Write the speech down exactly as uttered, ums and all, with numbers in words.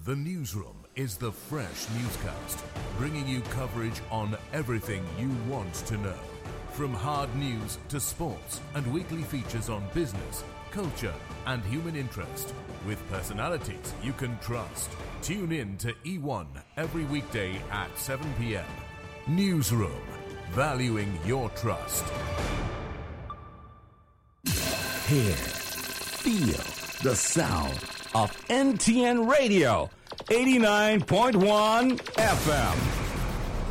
The Newsroom is the fresh newscast, bringing you coverage on everything you want to know. From hard news to sports and weekly features on business, culture and human interest, with personalities you can trust. Tune in to E one every weekday at seven p.m. Newsroom, valuing your trust. Hear, feel the sound of N T N Radio, eighty-nine point one F M.